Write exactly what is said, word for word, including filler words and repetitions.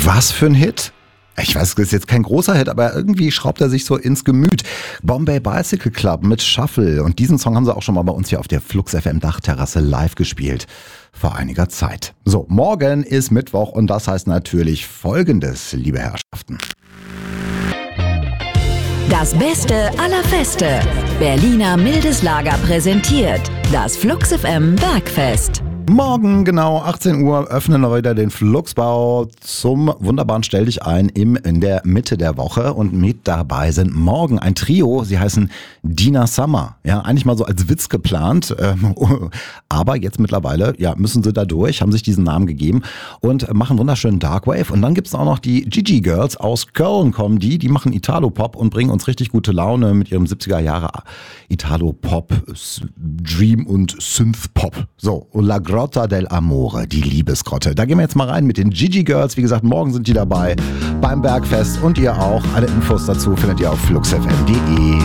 Was für ein Hit? Ich weiß, das ist jetzt kein großer Hit, aber irgendwie schraubt er sich so ins Gemüt. Bombay Bicycle Club mit Shuffle. Und diesen Song haben sie auch schon mal bei uns hier auf der Flux F M Dachterrasse live gespielt. Vor einiger Zeit. So, morgen ist Mittwoch und das heißt natürlich Folgendes, liebe Herrschaften. Das Beste aller Feste. Berliner Mildes Lager präsentiert das Flux F M Bergfest. Morgen genau achtzehn Uhr öffnen wir wieder den Fluxbau zum wunderbaren Stell dich ein im, in der Mitte der Woche und mit dabei sind morgen ein Trio, sie heißen Dina Summer. Ja, eigentlich mal so als Witz geplant, ähm, aber jetzt mittlerweile ja, müssen sie da durch, haben sich diesen Namen gegeben und machen wunderschönen Darkwave. Und dann gibt es auch noch die Gigi Girls aus Köln, kommen die, die machen Italo-Pop und bringen uns richtig gute Laune mit ihrem siebziger Jahre Italo-Pop, Dream und Synth-Pop. So, und La Grotta del Amore, die Liebesgrotte. Da gehen wir jetzt mal rein mit den Gigi Girls. Wie gesagt, morgen sind die dabei beim Bergfest und ihr auch. Alle Infos dazu findet ihr auf flux f m punkt d e.